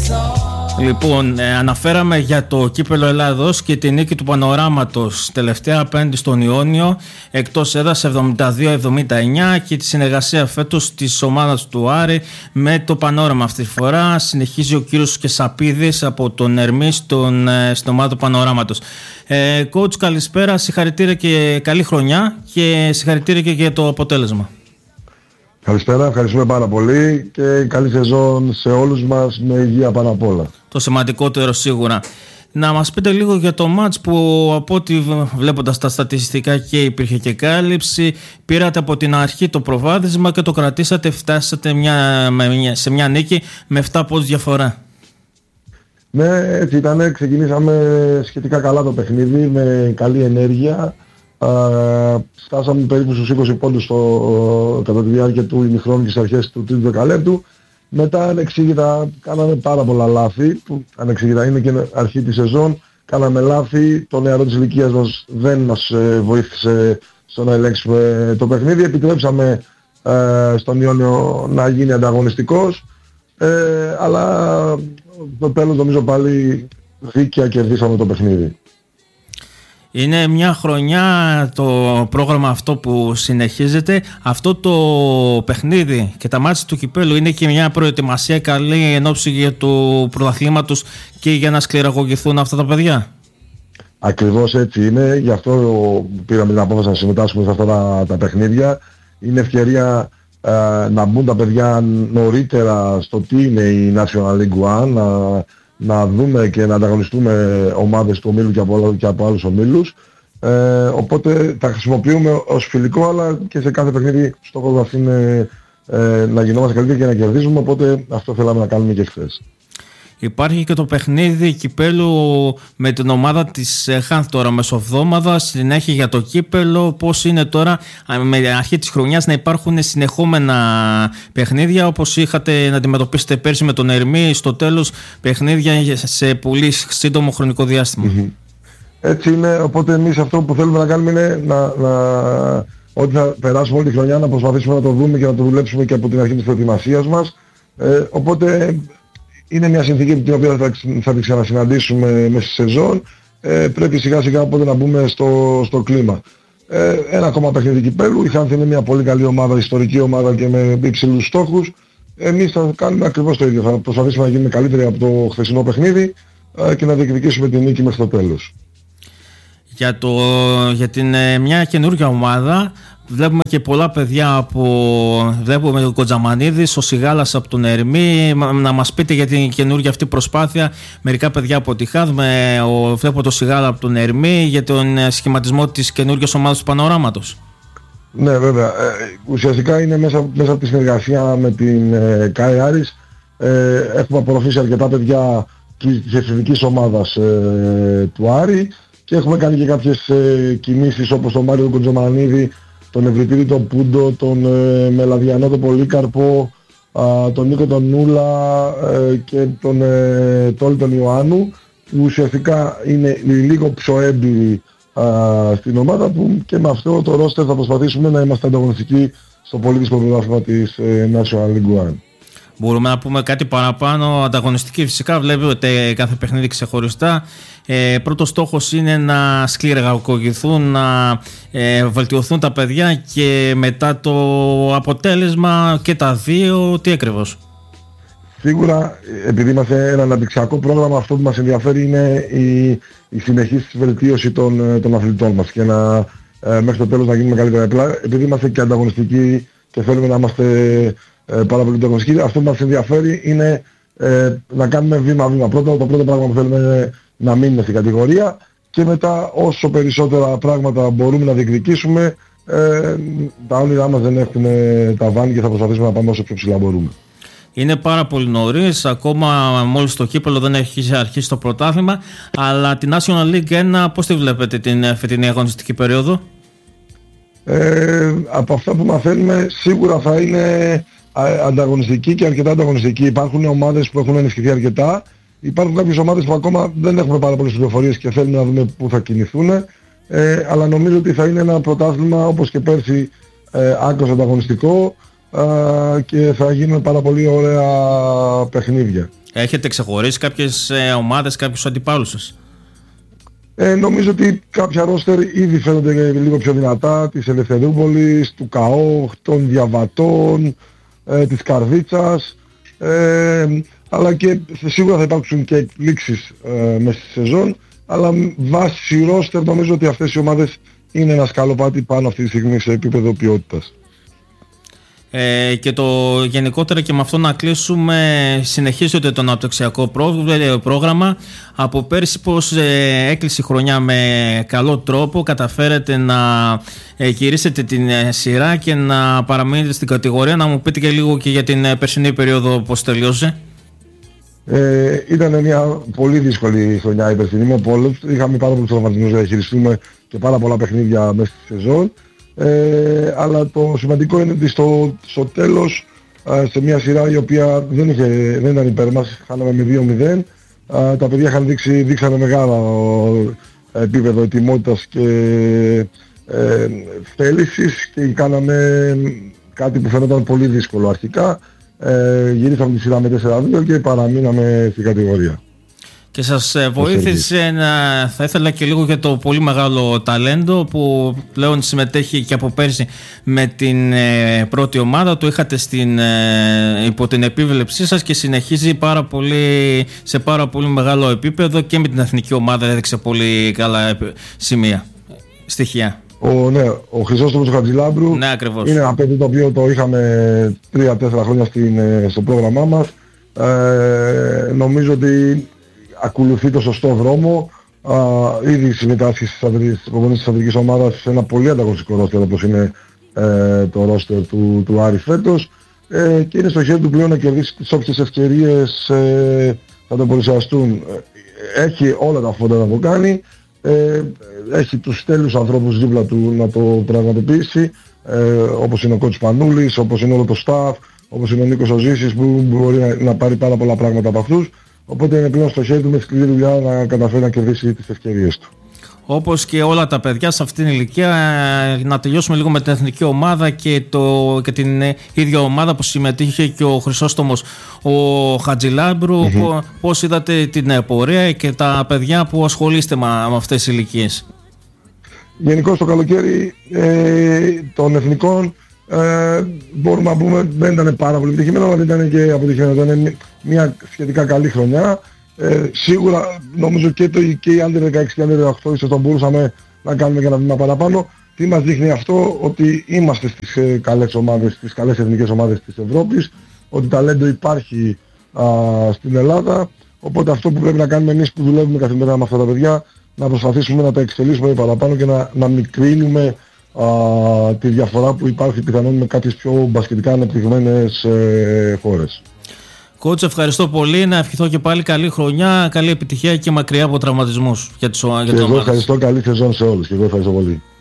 Λοιπόν, αναφέραμε για το κύπελλο Ελλάδος και τη νίκη του Πανοράματος τελευταία απέναντι στον Ιόνιο εκτός έδρας 72-79 και τη συνεργασία φέτος της ομάδας του Άρη με το Πανόραμα. Αυτή τη φορά συνεχίζει ο κύριος Κεσαπίδης από τον Ερμή στην ομάδα του Πανοράματος. Coach, καλησπέρα, συγχαρητήρια και καλή χρονιά και συγχαρητήρια και για το αποτέλεσμα. Καλησπέρα, ευχαριστούμε πάρα πολύ και καλή σεζόν σε όλους μας με υγεία πάνω απ' όλα. Το σημαντικότερο σίγουρα. Να μας πείτε λίγο για το μάτς που από ό,τι βλέποντας τα στατιστικά και υπήρχε και κάλυψη, πήρατε από την αρχή το προβάδισμα και το κρατήσατε, φτάσατε σε μια νίκη με 7 πόντους διαφορά. Ναι, έτσι ήταν, ξεκινήσαμε σχετικά καλά το παιχνίδι με καλή ενέργεια. Φτάσαμε περίπου στους 20 πόντους κατά τη διάρκεια του ημιχρόνου και στις αρχές του τρίτου δεκαλέπτου. Μετά ανεξήγητα κάναμε πάρα πολλά λάθη, που ανεξήγητα είναι και αρχή της σεζόν. Κάναμε λάθη, το νεαρό της ηλικίας μας δεν μας βοήθησε στο να ελέγξουμε το παιχνίδι. Επιτρέψαμε στον Ιόνιο να γίνει ανταγωνιστικός, αλλά στο τέλος νομίζω πάλι δίκαια κερδίσαμε το παιχνίδι. Είναι μια χρονιά το πρόγραμμα αυτό που συνεχίζεται. Αυτό το παιχνίδι και τα μάτια του κυπέλλου είναι και μια προετοιμασία καλή εν ώψη του πρωταθλήματος και για να σκληραγωγηθούν αυτά τα παιδιά. Ακριβώς έτσι είναι. Γι' αυτό πήραμε την απόφαση να συμμετάσχουμε σε αυτά τα παιχνίδια. Είναι ευκαιρία να μπουν τα παιδιά νωρίτερα στο τι είναι η National League One, να δούμε και να ανταγωνιστούμε ομάδες του ομίλου και από άλλους ομίλους. Οπότε τα χρησιμοποιούμε ως φιλικό, αλλά και σε κάθε παιχνίδι στόχος μας είναι να γινόμαστε καλύτεροι και να κερδίζουμε, οπότε αυτό θέλαμε να κάνουμε και χθες. Υπάρχει και το παιχνίδι κυπέλλου με την ομάδα της Χάνθ τώρα μεσοβδόμαδα, συνέχεια για το κύπελλο. Πώς είναι τώρα με αρχή της χρονιάς να υπάρχουν συνεχόμενα παιχνίδια όπως είχατε να αντιμετωπίσετε πέρσι με τον Ερμή, στο τέλος παιχνίδια σε πολύ σύντομο χρονικό διάστημα? Έτσι είναι, οπότε εμείς αυτό που θέλουμε να κάνουμε είναι ότι θα περάσουμε όλη τη χρονιά να προσπαθήσουμε να το δούμε και να το δουλέψουμε και από την αρχή της προετοιμασίας μας. Οπότε είναι μια συνθήκη την οποία θα την ξανασυναντήσουμε μέσα στη σεζόν. Πρέπει σιγά σιγά οπότε να μπούμε στο κλίμα. Ένα ακόμα παιχνίδι κυπέλλου. Η Χάνθ είναι μια πολύ καλή ομάδα, ιστορική ομάδα και με υψηλούς στόχους. Εμείς θα κάνουμε ακριβώς το ίδιο. Θα προσπαθήσουμε να γίνουμε καλύτεροι από το χθεσινό παιχνίδι και να διεκδικήσουμε την νίκη μέχρι το τέλος. Για την μια καινούργια ομάδα βλέπουμε και πολλά παιδιά βλέπουμε τον Κοντζαμανίδης, ο Σιγάλας από τον Ερμή. Να μας πείτε για την καινούργια αυτή προσπάθεια, μερικά παιδιά από τη Χάνθ, βλέπω τον Σιγάλα από τον Ερμή, για τον σχηματισμό της καινούργιας ομάδας του Πανοράματος. Ναι, βέβαια. Ουσιαστικά είναι μέσα από τη συνεργασία με την ΚΑΕ Άρης. Έχουμε απορροφήσει αρκετά παιδιά της εφηβικής ομάδας του Άρη και έχουμε κάνει και κάποιες κινήσεις όπως τον Μάριο Κοντζαμανίδη, τον Ευρυπίδη τον Πούντο, τον Μελαδιανό τον Πολύκαρπο, τον Νίκο τον Νούλα και τον Τόλι τον Ιωάννου, που ουσιαστικά είναι λίγο πιο έμπειροι στην ομάδα, που και με αυτό το ρόστερ θα προσπαθήσουμε να είμαστε ανταγωνιστικοί στο πολύ δύσκολο πρωτάθλημα της National League One. Μπορούμε να πούμε κάτι παραπάνω? Ανταγωνιστική φυσικά, βλέπετε κάθε παιχνίδι ξεχωριστά. Πρώτος στόχος είναι να σκληραγωγηθούν, να βελτιωθούν τα παιδιά και μετά το αποτέλεσμα και τα δύο, τι ακριβώς? Σίγουρα, επειδή είμαστε ένα αναπτυξιακό πρόγραμμα, αυτό που μας ενδιαφέρει είναι η συνεχής βελτίωση των αθλητών μας και μέχρι το τέλος να γίνουμε καλύτερα. Επειδή είμαστε και ανταγωνιστικοί και θέλουμε να είμαστε πάρα πολύ ανταγωνιστικοί, αυτό που μας ενδιαφέρει είναι να κάνουμε βήμα-βήμα. Το πρώτο πράγμα που θέλουμε είναι να μείνουμε στην κατηγορία και μετά όσο περισσότερα πράγματα μπορούμε να διεκδικήσουμε, τα όνειρά μας δεν έχουν ταβάνι και θα προσπαθήσουμε να πάμε όσο πιο ψηλά μπορούμε. Είναι πάρα πολύ νωρίς, ακόμα μόλις το κύπελλο δεν έχει αρχίσει το πρωτάθλημα, αλλά την National League 1 πώς τη βλέπετε την φετινή αγωνιστική περίοδο? Από αυτά που μαθαίνουμε σίγουρα θα είναι ανταγωνιστική και αρκετά ανταγωνιστική. Υπάρχουν ομάδες που έχουν ενισχυθεί αρκετά, υπάρχουν κάποιες ομάδες που ακόμα δεν έχουμε πάρα πολλές πληροφορίες και θέλουμε να δούμε πού θα κινηθούν, αλλά νομίζω ότι θα είναι ένα πρωτάθλημα όπως και πέρσι άκρως ανταγωνιστικό, και θα γίνουν πάρα πολύ ωραία παιχνίδια. Έχετε ξεχωρίσει κάποιες ομάδες, κάποιους αντιπάλους σας? Νομίζω ότι κάποια ρόστερ ήδη φαίνονται λίγο πιο δυνατά, της Ελευθερούπολης, του ΚΑΟ, των Διαβατών, της Καρδίτσας, αλλά και σίγουρα θα υπάρξουν και εκπλήξεις μέσα στη σεζόν, αλλά βάσει ρόστερ νομίζω ότι αυτές οι ομάδες είναι ένα σκαλοπάτι πάνω αυτή τη στιγμή σε επίπεδο ποιότητας. Και το γενικότερα, και με αυτό να κλείσουμε, συνεχίζεται το αναπτυξιακό πρόγραμμα. Από πέρσι πως έκλεισε η χρονιά με καλό τρόπο, καταφέρετε να γυρίσετε την σειρά και να παραμείνετε στην κατηγορία. Να μου πείτε και λίγο και για την περσινή περίοδο πως τελείωσε. Ήταν μια πολύ δύσκολη χρονιά η περσινή, είχαμε πάρα πολλούς τραυματισμούς να διαχειριστούμε και πάρα πολλά παιχνίδια μέσα στη σεζόν. Αλλά το σημαντικό είναι ότι στο τέλος, σε μια σειρά η οποία δεν ήταν υπέρ μας, χάναμε με 2-0, τα παιδιά δείξανε μεγάλο επίπεδο ετοιμότητας και θέλησης και κάναμε κάτι που φαίνονταν πολύ δύσκολο αρχικά. Γυρίσαμε τη σειρά με 4-2 και παραμείναμε στην κατηγορία. Και σας βοήθησε θα ήθελα και λίγο για το πολύ μεγάλο ταλέντο που πλέον συμμετέχει και από πέρσι με την πρώτη ομάδα. Το είχατε υπό την επίβλεψή σας και συνεχίζει σε πάρα πολύ μεγάλο επίπεδο και με την εθνική ομάδα έδειξε πολύ καλά στοιχεία. Ο Χρυσόστομος Χατζηλάμπρου, ναι, ακριβώς, είναι ένα παιδί το οποίο το είχαμε 3-4 χρόνια στο πρόγραμμά μας. Νομίζω ότι ακολουθεί το σωστό δρόμο. Ήδη συμμετάσχει στις προπονήσεις της αντρικής ομάδας σε ένα πολύ ανταγωνιστικό ρόστερ όπως είναι το ρόστερ του Άρη φέτος, και είναι στο χέρι του πλέον να κερδίσει τις όποιες ευκαιρίες θα το παρουσιαστούν. Έχει όλα τα φόντα να το κάνει, έχει τους τέλειους ανθρώπους δίπλα του να το πραγματοποιήσει, όπως είναι ο coach Πανούλης, όπως είναι όλο το staff, όπως είναι ο Νίκος Οζήσης που μπορεί να πάρει πάρα πολλά πράγματα από αυτούς. Οπότε είναι πλέον στο χέρι του με σκληρή δουλειά να καταφέρει να κερδίσει τις ευκαιρίες του. Όπως και όλα τα παιδιά σε αυτήν την ηλικία, να τελειώσουμε λίγο με την εθνική ομάδα και την ίδια ομάδα που συμμετείχε και ο Χρυσόστομος ο Χατζηλάμπρου. Πώς είδατε την πορεία και τα παιδιά που ασχολείστε με αυτές τις ηλικίες? Γενικώς το καλοκαίρι των εθνικών μπορούμε να πούμε δεν ήταν πάρα πολύ επιτυχημένο, αλλά δεν ήταν και αποτυχημένο. Ήταν μια σχετικά καλή χρονιά. Σίγουρα νομίζω και οι Under 16 και Under 18 ίσως τον μπορούσαμε να κάνουμε και ένα βήμα παραπάνω. Τι μας δείχνει αυτό? Ότι είμαστε στις καλές ομάδες, στις καλές εθνικές ομάδες της Ευρώπης, ότι ταλέντο υπάρχει στην Ελλάδα. Οπότε αυτό που πρέπει να κάνουμε εμείς που δουλεύουμε καθημερινά με αυτά τα παιδιά, να προσπαθήσουμε να τα εξελίσσουμε παραπάνω και να μικρύνουμε τη διαφορά που υπάρχει πιθανόν με κάποιες πιο μπασκετικά ανεπτυγμένες χώρες. Coach, ευχαριστώ πολύ. Να ευχηθώ και πάλι καλή χρονιά, καλή επιτυχία και μακριά από τραυματισμούς για τις ομάδες. Εγώ ευχαριστώ, καλή σεζόν σε όλους και εγώ ευχαριστώ πολύ.